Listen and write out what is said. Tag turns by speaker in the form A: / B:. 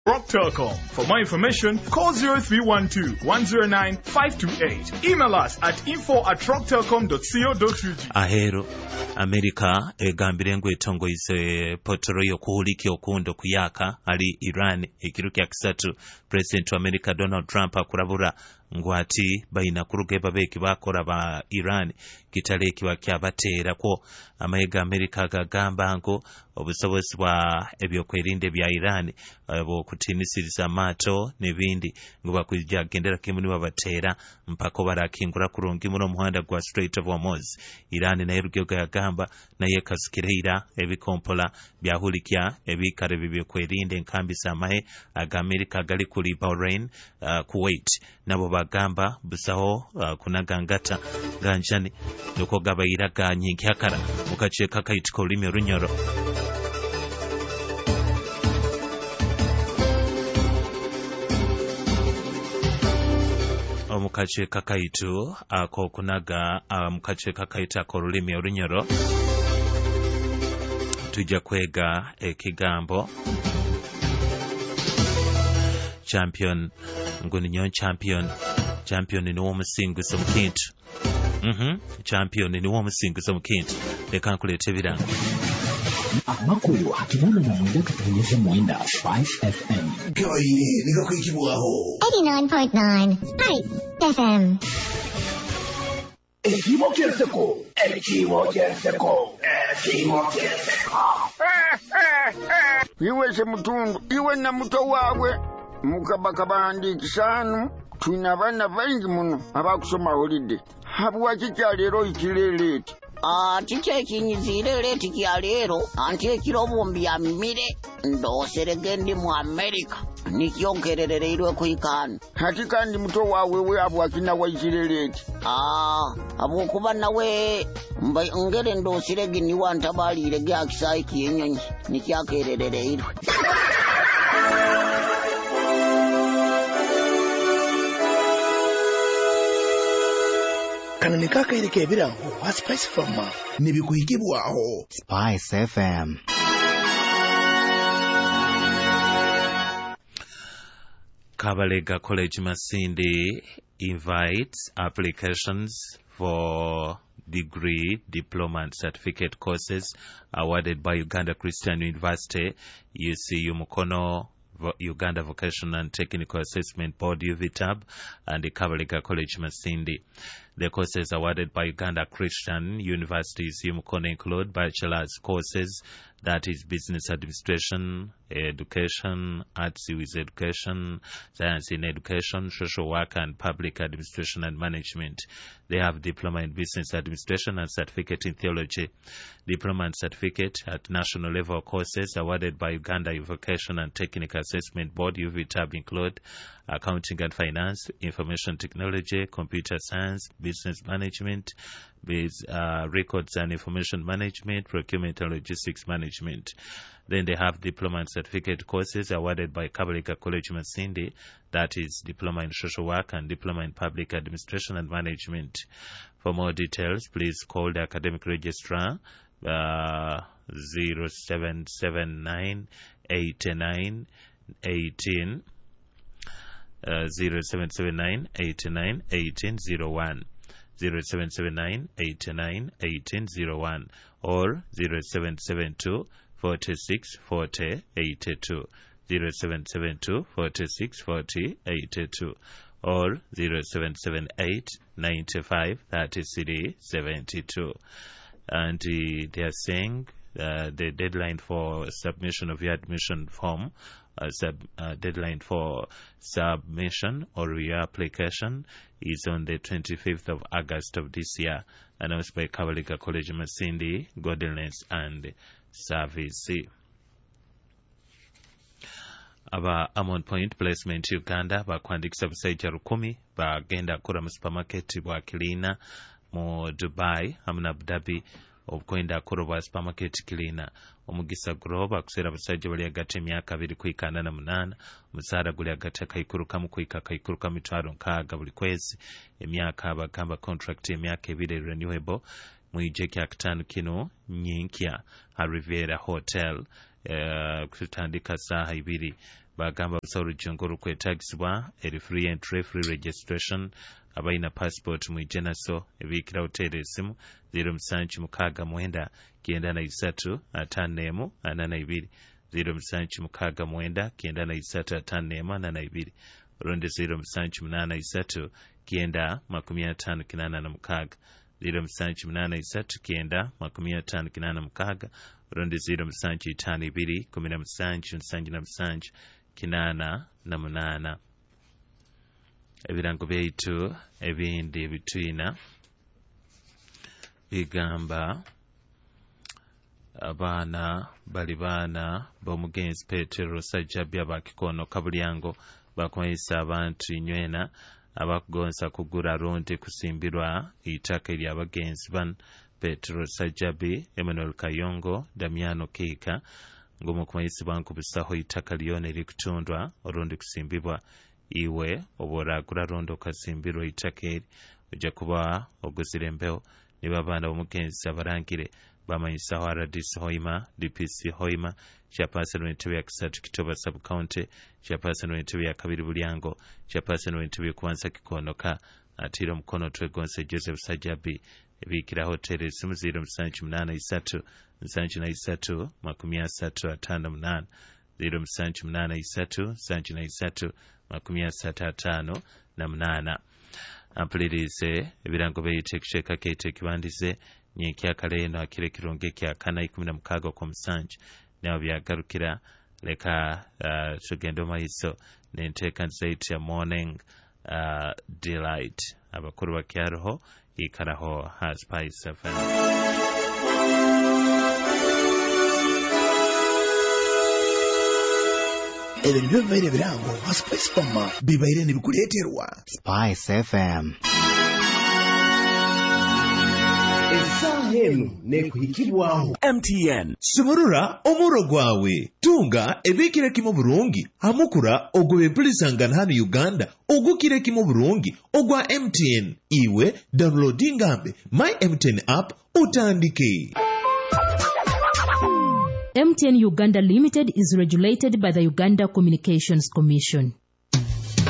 A: Rock Telecom. For more information, call 0312-109-528. Email us at info@rocktelecom.co.ug.
B: Ahero America egambire ngo etongoize petrol okuhuliki okundo kuyaka ali Iran ekiro kya kisatu. President wa America Donald Trump akurabura ngwati baina kurugeba beki bakora ba Iran kitale kiwa kyabateera ko amayega America gagamba ngo obusobozi bwa ebyokwerinda bya Iran bo kutinisiriza mato nebindi ngo bakujja gendera kimuni babateera mpako barakingura kurungi muno muhanda gwa Strait of Hormuz. Iran na erugyoga yagamba naye kasikireira ebikompola byahulikya ebikare bibyokwerinda enkambi z'amahe aga America gali kuli Bahrain, Kuwait nabo bagamba busaho kunagangata ganjani nuko gabayira ga nyingi hakara mukace kakayitiko limi runyoro. Mukace kakayitu ako kunaga mukace kakayita ko lulimi runyoro tujja kwega ekigambo champion ngoni nyo champion ni wo musinguzo mukintu champion ni wo musinguzo mukintu leka nkulete biranga
C: amakuru hakibana na mwenda katanyesha mwenda 5 FM
D: Kawaii nika kuikibuaho
E: 89.9 Spice FM
D: Ekimo kielseko
F: Iwe se mutundu iwe na muto wawe mukabakabandikisanu twina bana bangi muno abakusoma holiday habuwa kikyalero ikileleti
G: Chiche kinyizire leti kia lero antie kirobombi ya mire ndo seregendi mu America nikiongerere irwe kuikana
F: hati kandi muto wawe we abu akina wa ikileleti
G: abu kuba nawe mbai ngere ndo siregi ni wantabali irege akisai kiyenyonyi nikiakerere irwe
D: Kana nikaka ireke birango wa Spice FM nibikuikibuaho
C: Spice FM.
B: Kabalega College Masindi invites applications for degree, diploma and certificate courses awarded by Uganda Christian University, UCU Mukono, Uganda Vocational and Technical Assessment Board UVTAB, and the Kabalega College Masindi. The courses awarded by Uganda Christian Universities Mukono include bachelor's courses, that is business administration, education, arts with education, science in education, social work and public administration and management. They have diploma in business administration and certificate in theology. Diploma and certificate at national level courses awarded by Uganda Vocational and Technical Assessment Board UVTAB include accounting and finance, information technology, computer science, business management, records and information management, procurement and logistics management. Then they have diploma and certificate courses awarded by Kabalega College Masindi, that is diploma in social work and diploma in public administration and management. For more details, please call the academic registrar 0779 89 18 0779 89 1801 0779 89 1801 or 0772 46 40 82 0772 46 40 82 or 0778 95 33 72. And they are saying the deadline for submission of your admission form, deadline for submission or your application is on the 25th of August of this year, announced by Kabalega College Masindi, Godliness and Service. Aba Amon Point Placement Uganda bakwandikisa busajja 10 bagenda kura mu supermarket bwa Kilina mu Dubai hamna Abu Dhabi okwenda kuroba supermarket Kilina omugisa groba akusera busajja bali agate emyaka 228 musara guli agate kayikuruka mu kuika kayikuruka mitwaro nkaga buli kwezi emyaka abagamba contract emyaka 2 renewable mwije kya kitano kino nyinkya ha Riviera Hotel kutandika saha 2 bagamba busawo olujungu olukweetagisibwa eri free entry free registration abalina passport mwijje naso ebiikira hoteeri esimu 0769935442 0769935442 olundi 0783955886 0783955886 olundi 07521778 ebirango byaitu ebindi ebitwina bigamba abaana bali baana b'omugenzi Petero Sajjabi abakikono kabulyango bakumanyisa abantu inywena abakugonza kugura ronde kusimbirwa itaka ery'abagenzi bano Petero Sajjabi, Emmanuel Kayongo, Damiano Keika ng'omukumanyisibwa nkubisaho itaka lyona erikutundwa olundi kusimbibwa iwe oba oragula ronde okasimbirwa itaka eri ojja kuba oguzira embewo niba abaana b'omugenzi abarangire bamanyisaho RDC Hoima, DPC Hoima, chairperson w'entebe ya Kisatu Kitoba Sub-County, chairperson w'entebe ya Kabiri Bulyango, chairperson w'entebe y'Ekuwanza Kikonoka, atiira omukono Twegonse Joseph Sajjabi, ebiikira hoteeri esimu 0783-93-38 0783-93-38 ampulirize ebirango byeyita ekiceka keita ekibandize nyekyakaleeno akira ekirungo ekyakana 16 okwomusanju nawo byagarukira leka tugende omaiso n'enteekaniza yayitya morning delight abakulu bakyaroho ikaraho ha Spice FM.
D: ebyo nibyo bibaire ebirango ha Spice FM bibaire nibikuleeterwa
C: Spice FM.
H: Essaaha eno neekuhikibwaho
A: MTN.
I: Soborora omuro gwawe tunga ebikire kimu burungi hamukura ogwe pulisanga hano Uganda ogukire kimu burungi ogwa MTN iwe downloadingambe my MTN app utandike.
J: MTN Uganda Limited is regulated by the Uganda Communications Commission.